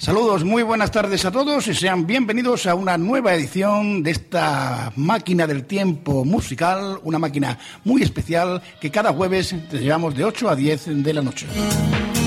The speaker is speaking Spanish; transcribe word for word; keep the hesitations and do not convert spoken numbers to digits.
Saludos, muy buenas tardes a todos y sean bienvenidos a una nueva edición de esta máquina del tiempo musical, una máquina muy especial que cada jueves te llevamos de ocho a diez de la noche.